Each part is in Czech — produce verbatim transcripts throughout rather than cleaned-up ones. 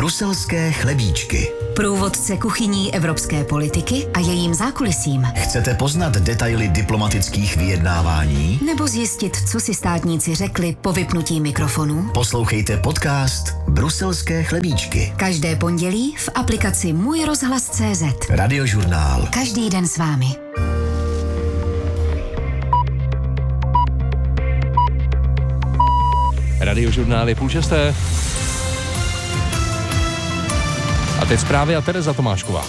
Bruselské chlebíčky. Průvodce kuchyní evropské politiky a jejím zákulisím. Chcete poznat detaily diplomatických vyjednávání? Nebo zjistit, co si státníci řekli po vypnutí mikrofonu? Poslouchejte podcast Bruselské chlebíčky. Každé pondělí v aplikaci Můj rozhlas tečka cé zet. Radiožurnál. Každý den s vámi. Radiožurnál je půl šesté. A teď zprávy a Tereza Tomášková.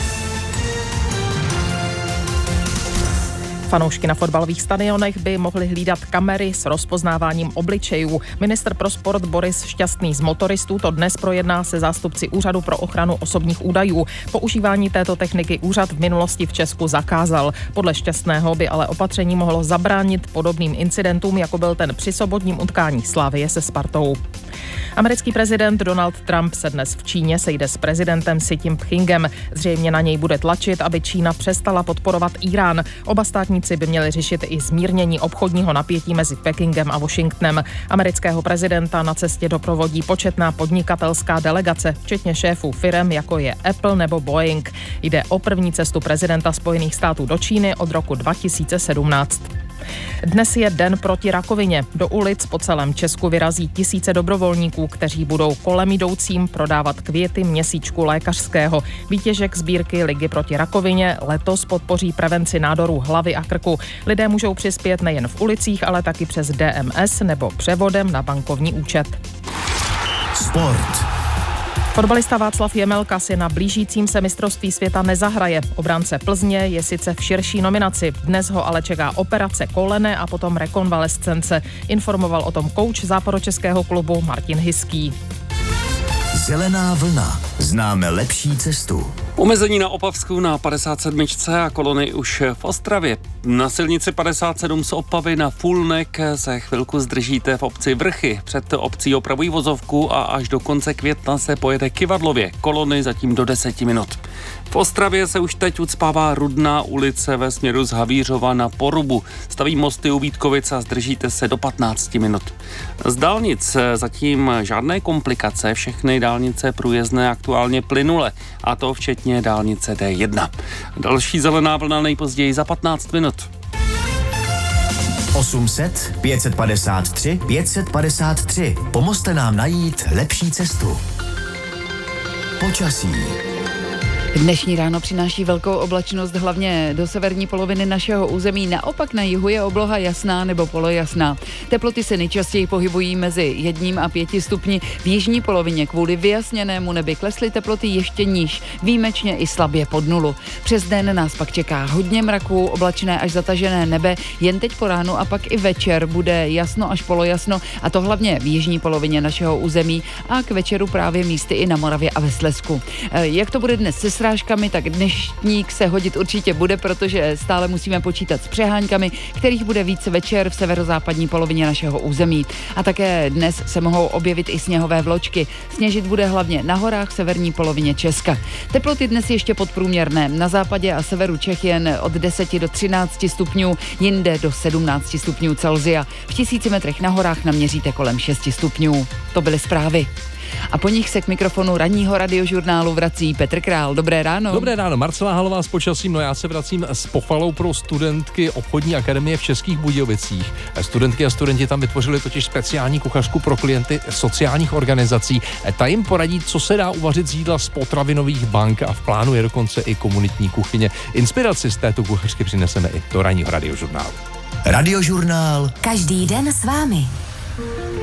Fanoušky na fotbalových stadionech by mohli hlídat kamery s rozpoznáváním obličejů. Ministr pro sport Boris Šťastný z motoristů to dnes projedná se zástupci Úřadu pro ochranu osobních údajů. Používání této techniky úřad v minulosti v Česku zakázal. Podle Šťastného by ale opatření mohlo zabránit podobným incidentům, jako byl ten při sobotním utkání Slavie se Spartou. Americký prezident Donald Trump se dnes v Číně sejde s prezidentem Xi Jinpingem. Zřejmě na něj bude tlačit, aby Čína přestala podporovat Irán. Oba státníci by měli řešit i zmírnění obchodního napětí mezi Pekingem a Washingtonem. Amerického prezidenta na cestě doprovodí početná podnikatelská delegace, včetně šéfů firem, jako je Apple nebo Boeing. Jde o první cestu prezidenta Spojených států do Číny od roku dva tisíce sedmnáct. Dnes je den proti rakovině. Do ulic po celém Česku vyrazí tisíce dobrovolníků, kteří budou kolem jdoucím prodávat květy měsíčku lékařského. Výtěžek sbírky Ligy proti rakovině letos podpoří prevenci nádorů hlavy a krku. Lidé můžou přispět nejen v ulicích, ale taky přes D M S nebo převodem na bankovní účet. Sport. Fotbalista Václav Jemelka si na blížícím se mistrovství světa nezahraje. Obránce Plzně je sice v širší nominaci, dnes ho ale čeká operace kolene a potom rekonvalescence. Informoval o tom kouč západočeského klubu Martin Hiský. Zelená vlna. Známe lepší cestu. Omezení na Opavsku na padesát sedm a kolony už v Ostravě. Na silnici padesát sedm z Opavy na Fulnek se chvilku zdržíte v obci Vrchy. Před obcí opravují vozovku a až do konce května se pojede Kyvadlově. Kolony zatím do deseti minut. V Ostravě se už teď ucpává Rudná ulice ve směru z Havířova na Porubu. Staví mosty u Vítkovic a zdržíte se do patnácti minut. Z dálnic zatím žádné komplikace, všechny dálnice průjezdné aktuálně plynule, a to včetně dálnice D jedna. Další zelená vlna nejpozději za patnáct minut. osm set, pět set padesát tři, pět set padesát tři. Pomozte nám najít lepší cestu. Počasí. Dnešní ráno přináší velkou oblačnost hlavně do severní poloviny našeho území. Naopak na jihu je obloha jasná nebo polojasná. Teploty se nejčastěji pohybují mezi jedním a pěti stupni. V jižní polovině kvůli vyjasněnému nebi klesly teploty ještě níž, výjimečně i slabě pod nulu. Přes den nás pak čeká hodně mraků, oblačné až zatažené nebe. Jen teď po ránu a pak i večer bude jasno až polojasno, a to hlavně v jižní polovině našeho území a k večeru právě místy i na Moravě a ve Slezsku. Jak to bude dnes se srážkami, tak dnešník se hodit určitě bude, protože stále musíme počítat s přeháňkami, kterých bude víc večer v severozápadní polovině našeho území. A také dnes se mohou objevit i sněhové vločky. Sněžit bude hlavně na horách v severní polovině Česka. Teploty dnes ještě podprůměrné. Na západě a severu Čech jen od deseti do třinácti stupňů, jinde do sedmnácti stupňů Celsia. V tisíci metrech na horách naměříte kolem šesti stupňů. To byly zprávy. A po nich se k mikrofonu ranního radiožurnálu vrací Petr Král. Dobré ráno. Dobré ráno, Marcela Halová s počasím, no já se vracím s pochvalou pro studentky obchodní akademie v Českých Budějovicích. Studentky a studenti tam vytvořili totiž speciální kuchařku pro klienty sociálních organizací. Ta jim poradí, co se dá uvařit z jídla z potravinových bank, a v plánu je dokonce i komunitní kuchyně. Inspiraci z této kuchařky přineseme i do ranního radiožurnálu. Radiožurnál. Každý den s vámi.